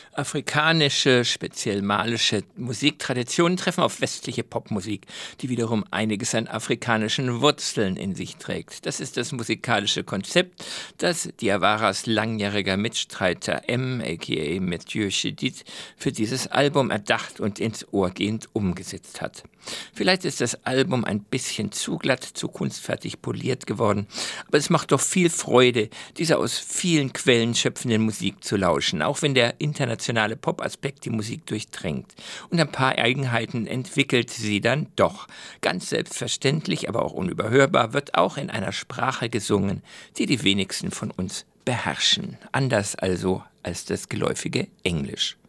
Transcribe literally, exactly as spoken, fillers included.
Afrikanische, speziell malische Musiktraditionen treffen auf westliche Popmusik, die wiederum einiges an afrikanischen Wurzeln in sich trägt. Das ist das musikalische Konzept, das Diawaras langjähriger Mitstreiter M, aka Mathieu Chédid, für dieses Album erdacht und ins Ohrgehend umgesetzt hat. Vielleicht ist das Album ein bisschen zu glatt, zu kunstfertig poliert geworden, aber es macht doch viel Freude, dieser aus vielen Quellen schöpfenden Musik zu lauschen, auch wenn der internationale Pop-Aspekt die Musik durchdrängt. Und ein paar Eigenheiten entwickelt sie dann doch. Ganz selbstverständlich, aber auch unüberhörbar, wird auch in einer Sprache gesungen, die die wenigsten von uns beherrschen. Anders also als das geläufige Englisch.